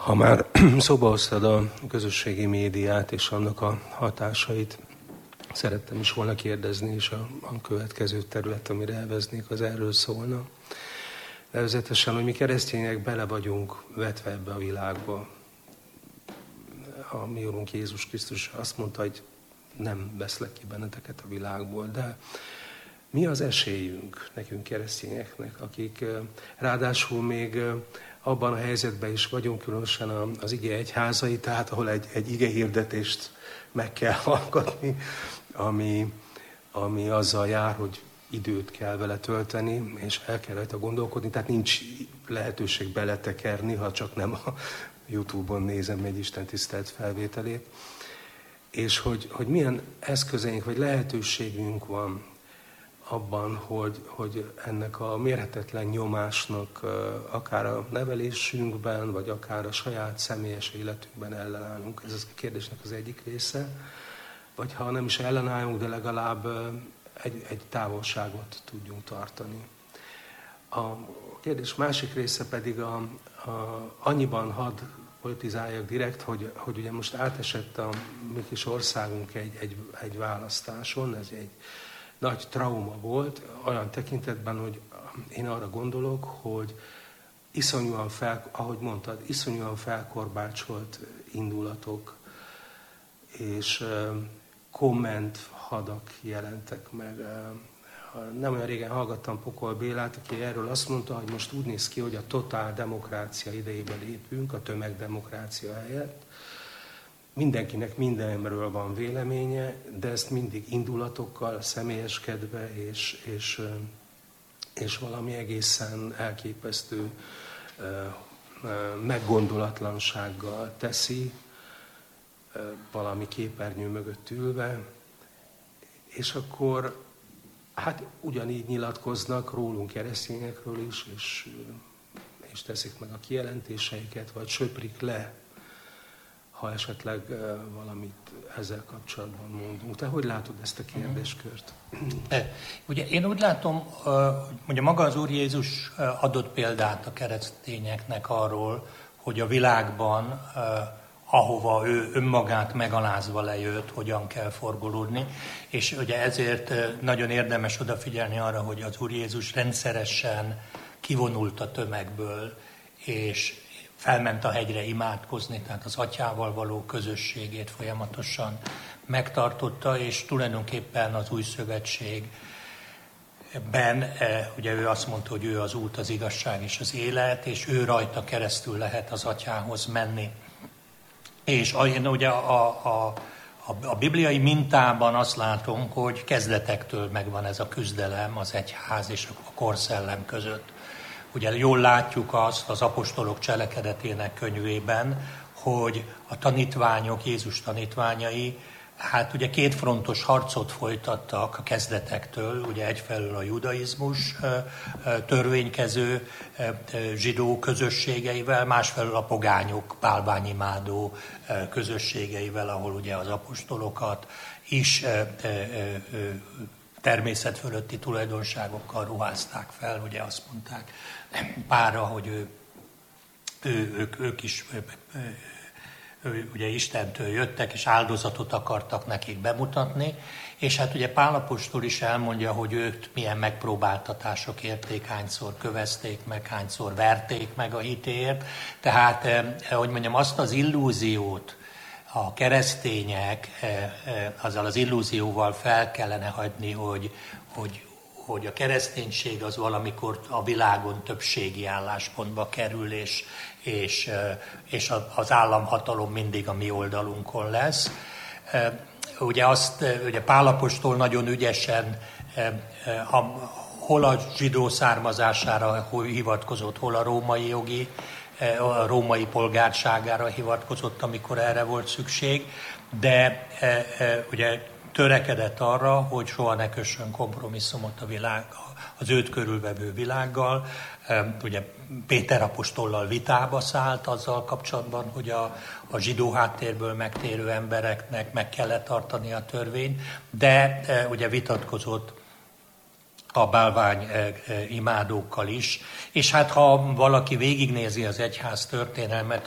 Ha már szóba hoztad a közösségi médiát és annak a hatásait, szerettem is volna kérdezni, és a következő terület, amire elveznék, az erről szólna. Nevezetesen, hogy mi keresztények bele vagyunk vetve ebbe a világba. A mi Urunk Jézus Krisztus azt mondta, hogy nem veszlek ki benneteket a világból, de mi az esélyünk nekünk keresztényeknek, akik ráadásul még abban a helyzetben is vagyunk, különösen az ige egyházai, tehát ahol egy ige hirdetést meg kell hallgatni, ami azzal jár, hogy időt kell vele tölteni, és el kell rajta gondolkodni, tehát nincs lehetőség beletekerni, ha csak nem a YouTube-on nézem egy istentisztelt felvételét. És hogy milyen eszközeink, vagy lehetőségünk van abban, hogy ennek a mérhetetlen nyomásnak akár a nevelésünkben, vagy akár a saját személyes életünkben ellenállunk. Ez a kérdésnek az egyik része. Vagy ha nem is ellenállunk, de legalább egy távolságot tudjunk tartani. A kérdés másik része pedig annyiban hadd politizáljak direkt, hogy ugye most átesett a mi kis országunk egy választáson, ez egy nagy trauma volt, olyan tekintetben, hogy én arra gondolok, hogy iszonyúan ahogy mondtad, iszonyúan felkorbácsolt indulatok és kommenthadak jelentek meg. Nem olyan régen hallgattam Pokol Bélát, aki erről azt mondta, hogy most úgy néz ki, hogy a totál demokrácia idejébe lépünk, a tömegdemokrácia helyett. Mindenkinek mindenről van véleménye, de ezt mindig indulatokkal, személyeskedve és valami egészen elképesztő meggondolatlansággal teszi, valami képernyő mögött ülve, és akkor hát ugyanígy nyilatkoznak rólunk keresztényekről is, és teszik meg a kijelentéseiket, vagy söprik le, ha esetleg valamit ezzel kapcsolatban mondunk. Te hogy látod ezt a kérdéskört? Ugye én úgy látom, hogy maga az Úr Jézus adott példát a keresztényeknek arról, hogy a világban, ahova ő önmagát megalázva lejött, hogyan kell forgolódni. És ugye ezért nagyon érdemes odafigyelni arra, hogy az Úr Jézus rendszeresen kivonult a tömegből, és felment a hegyre imádkozni, tehát az atyával való közösségét folyamatosan megtartotta, és tulajdonképpen az új szövetségben, ugye ő azt mondta, hogy ő az út, az igazság és az élet, és ő rajta keresztül lehet az atyához menni. És én ugye a bibliai mintában azt látom, hogy kezdetektől megvan ez a küzdelem az egyház és a korszellem között. Ugye jól látjuk azt az apostolok cselekedetének könyvében, hogy a tanítványok, Jézus tanítványai, hát ugye kétfrontos harcot folytattak a kezdetektől, ugye egyfelől a judaizmus törvénykező zsidó közösségeivel, másfelől a pogányok bálványimádó közösségeivel, ahol ugye az apostolokat is természet fölötti tulajdonságokkal ruházták fel, ugye azt mondták Pálra, hogy ők is ugye Istentől jöttek, és áldozatot akartak nekik bemutatni, és hát ugye Pál apostol is elmondja, hogy őt milyen megpróbáltatások érték, hányszor kövezték meg, hányszor verték meg a hitért. Tehát, hogy mondjam, azt az illúziót, a keresztények azzal az illúzióval fel kellene hagyni, hogy a kereszténység az valamikor a világon többségi álláspontba kerül, és az államhatalom mindig a mi oldalunkon lesz. Ugye Pál apostol nagyon ügyesen hol a zsidó származására hivatkozott, hol a római polgárságára hivatkozott, amikor erre volt szükség, de ugye törekedett arra, hogy soha ne kössön kompromisszumot az őt körülvevő világgal. Ugye Péter apostollal vitába szállt azzal kapcsolatban, hogy a zsidó háttérből megtérő embereknek meg kellett tartani a törvényt, de ugye vitatkozott a bálvány imádókkal is. És hát ha valaki végignézi az egyház történelmet,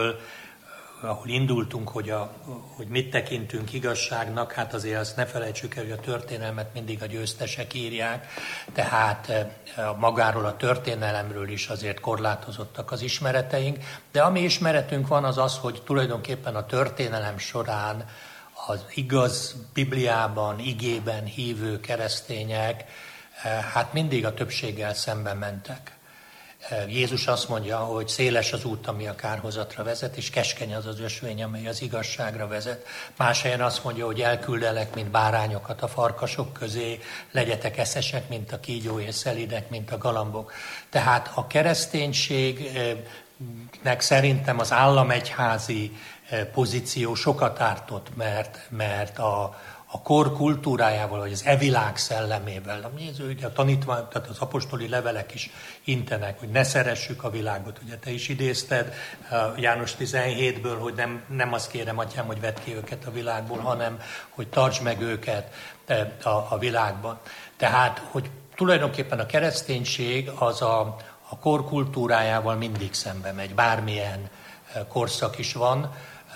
ahol indultunk, hogy mit tekintünk igazságnak, hát azért azt ne felejtsük el, hogy a történelmet mindig a győztesek írják, tehát magáról a történelemről is azért korlátozottak az ismereteink, de ami ismeretünk van az, hogy tulajdonképpen a történelem során az igaz Bibliában, igében hívő keresztények hát mindig a többséggel szemben mentek. Jézus azt mondja, hogy széles az út, ami a kárhozatra vezet, és keskeny az az ösvény, amely az igazságra vezet. Más helyen azt mondja, hogy elküldelek, mint bárányokat a farkasok közé, legyetek eszesek, mint a kígyó, és szelídek, mint a galambok. Tehát a kereszténységnek szerintem az államegyházi pozíció sokat ártott, mert a kor kultúrájával, vagy az evilág szellemével, a tanítvány, tehát az apostoli levelek is intenek, hogy ne szeressük a világot. Ugye te is idézted János 17-ből, hogy nem azt kérem, atyám, hogy vedd ki őket a világból, hanem hogy tartsd meg őket a világban. Tehát, hogy tulajdonképpen a kereszténység az a kor kultúrájával mindig szembe megy, bármilyen korszak is van.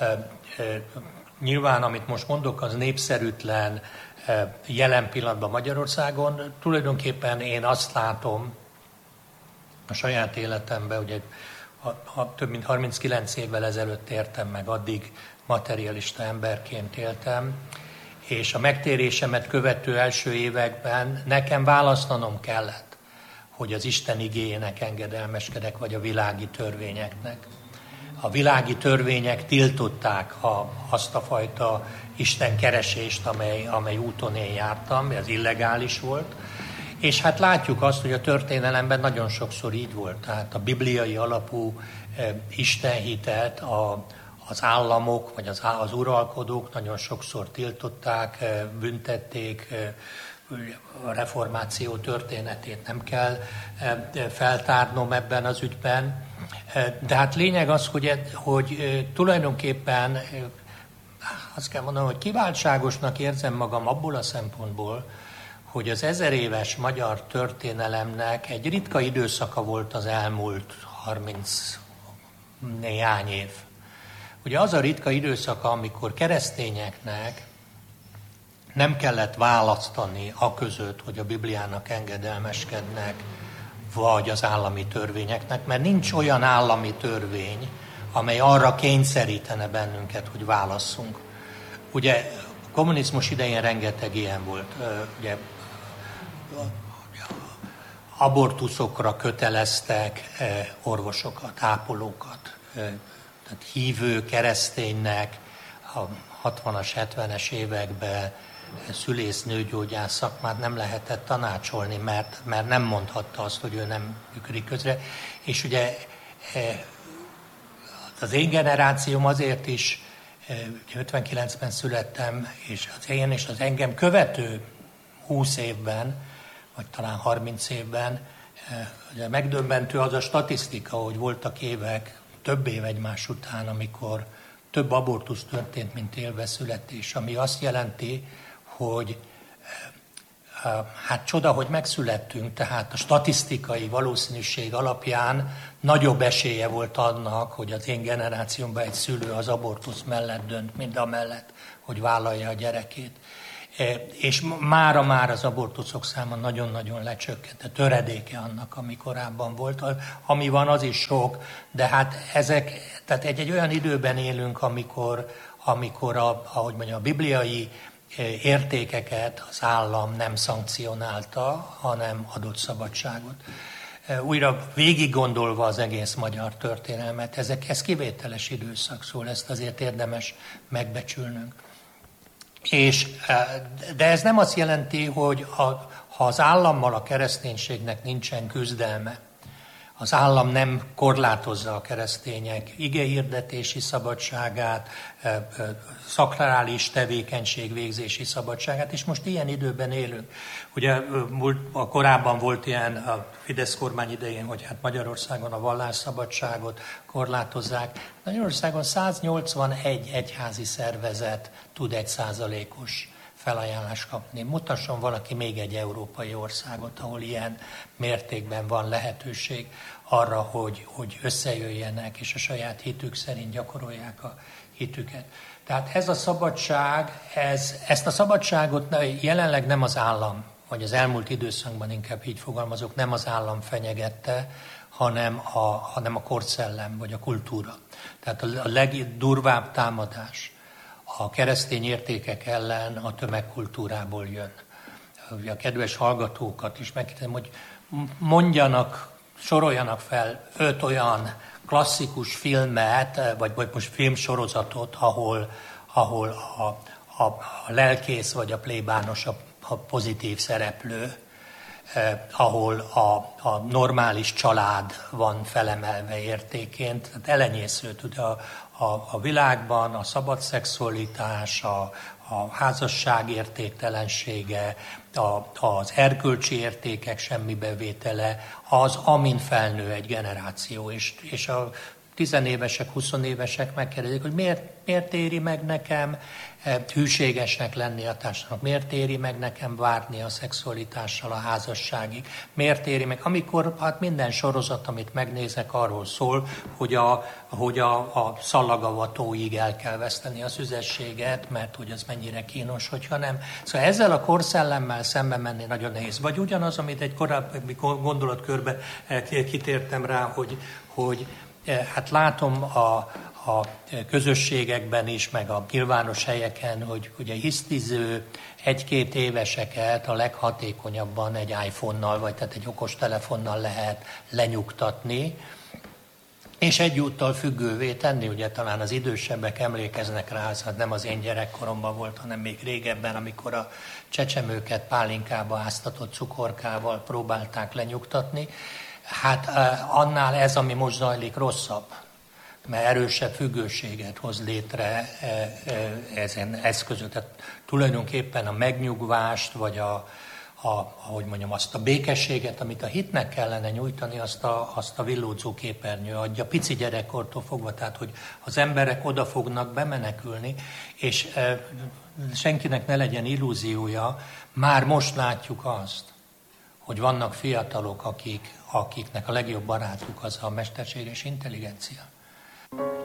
Nyilván, amit most mondok, az népszerűtlen jelen pillanatban Magyarországon. Tulajdonképpen én azt látom a saját életemben, ugye több mint 39 évvel ezelőtt értem meg, addig materialista emberként éltem, és a megtérésemet követő első években nekem választanom kellett, hogy az Isten igéjének engedelmeskedek, vagy a világi törvényeknek. A világi törvények tiltották azt a fajta Isten keresést, amely úton én jártam, ez illegális volt. És hát látjuk azt, hogy a történelemben nagyon sokszor így volt. Tehát a bibliai alapú istenhitet az államok, vagy az uralkodók nagyon sokszor tiltották, büntették, a reformáció történetét nem kell feltárnom ebben az ügyben. De hát lényeg az, hogy tulajdonképpen azt kell mondanom, hogy kiváltságosnak érzem magam abból a szempontból, hogy az 1000 éves magyar történelemnek egy ritka időszaka volt az elmúlt 30 néhány év. Ugye az a ritka időszaka, amikor keresztényeknek nem kellett választani aközött, hogy a Bibliának engedelmeskednek, vagy az állami törvényeknek, mert nincs olyan állami törvény, amely arra kényszerítene bennünket, hogy válasszunk. Ugye a kommunizmus idején rengeteg ilyen volt. Ugye abortuszokra köteleztek orvosokat, ápolókat, tehát hívő kereszténynek a 60-as, 70-es években szülész, nőgyógyász szakmát nem lehetett tanácsolni, mert nem mondhatta azt, hogy ő nem működik közre. És ugye az én generációm azért is, 59-ben születtem, és az engem követő 20 évben, vagy talán 30 évben, ugye megdöbbentő az a statisztika, hogy voltak évek, több év egymás után, amikor több abortusz történt, mint élve-születés, ami azt jelenti, hogy hát csoda, hogy megszülettünk, tehát a statisztikai valószínűség alapján nagyobb esélye volt annak, hogy az én generációmban egy szülő az abortusz mellett dönt, mint amellett, hogy vállalja a gyerekét. És már az abortuszok száma nagyon-nagyon lecsökkent, a töredéke annak, ami korábban volt. Ami van, az is sok, de hát tehát egy olyan időben élünk, amikor ahogy mondjam, a bibliai értékeket az állam nem szankcionálta, hanem adott szabadságot. Újra végig gondolva az egész magyar történelmet, ez kivételes időszak, szóval ezt azért érdemes megbecsülnünk. De ez nem azt jelenti, hogy ha az állammal a kereszténységnek nincsen küzdelme, az állam nem korlátozza a keresztények igehirdetési szabadságát, szakrális tevékenység végzési szabadságát, és most ilyen időben élünk. Ugye korábban volt ilyen a Fidesz kormány idején, hogy hát Magyarországon a vallásszabadságot korlátozzák. Magyarországon 181 egyházi szervezet tud 1%-os felajánlást kapni. Mutasson valaki még egy európai országot, ahol ilyen mértékben van lehetőség arra, hogy összejöjjenek, és a saját hitük szerint gyakorolják a hitüket. Tehát ez a szabadság, ezt a szabadságot jelenleg nem az állam, vagy az elmúlt időszakban inkább így fogalmazok, nem az állam fenyegette, hanem a korszellem, vagy a kultúra. Tehát a legdurvább támadás a keresztény értékek ellen a tömegkultúrából jön. A kedves hallgatókat is megkérdezem, hogy soroljanak fel 5 olyan klasszikus filmet, vagy most filmsorozatot, ahol a lelkész vagy a plébános a pozitív szereplő, ahol a normális család van felemelve értéként. Tehát elenyésző tud a világban a szabad szexualitás, a házasság értéktelensége, az erkölcsi értékek semmibevétele, az, amin felnő egy generáció. És a 10 évesek, 20 évesek megkérdezik, hogy miért éri meg nekem hűségesnek lenni a társadalomnak, miért éri meg nekem várni a szexualitással a házasságig, miért éri meg, amikor hát minden sorozat, amit megnézek, arról szól, hogy a szallagavatóig el kell veszteni a szüzességet, mert hogy az mennyire kínos, hogyha nem. Szóval ezzel a korszellemmel szembe menni nagyon nehéz. Vagy ugyanaz, amit egy korábbi gondolatkörbe kitértem rá, hogy hát látom a közösségekben is, meg a nyilvános helyeken, hogy ugye hisztiző 1-2 éveseket a leghatékonyabban egy iPhone-nal, vagy tehát egy okostelefonnal lehet lenyugtatni, és egyúttal függővé tenni. Ugye talán az idősebbek emlékeznek rá, hát nem az én gyerekkoromban volt, hanem még régebben, amikor a csecsemőket pálinkába áztatott cukorkával próbálták lenyugtatni. Hát annál ez, ami most zajlik, rosszabb, mert erősebb függőséget hoz létre ezen eszközök. Tehát tulajdonképpen a megnyugvást, vagy ahogy mondjam, azt a békességet, amit a hitnek kellene nyújtani, azt a villódzó képernyő adja, pici gyerekkortól fogva, tehát hogy az emberek oda fognak bemenekülni, és senkinek ne legyen illúziója, már most látjuk azt, hogy vannak fiatalok, akiknek a legjobb barátuk az a mesterséges intelligencia.